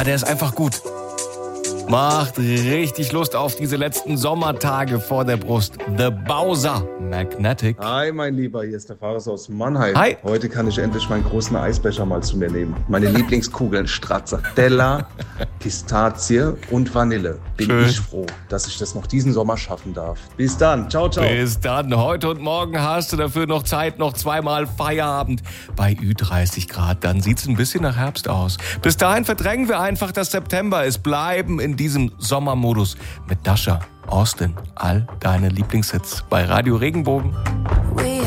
der ist einfach gut. Macht richtig Lust auf diese letzten Sommertage vor der Brust. The Bowser Magnetic. Hi, mein Lieber, hier ist der Fares aus Mannheim. Hi. Heute kann ich endlich meinen großen Eisbecher mal zu mir nehmen. Meine Lieblingskugeln, Stracciatella, Pistazie und Vanille. Bin Schön. ich froh, dass ich das noch diesen Sommer schaffen darf. Bis dann, ciao, ciao. Bis dann. Heute und morgen hast du dafür noch Zeit, noch zweimal Feierabend bei Ü30 Grad. Dann sieht's ein bisschen nach Herbst aus. Bis dahin verdrängen wir einfach, dass September ist. Bleiben in diesem Sommermodus mit Dasha, Austin, all deine Lieblingshits bei Radio Regenbogen.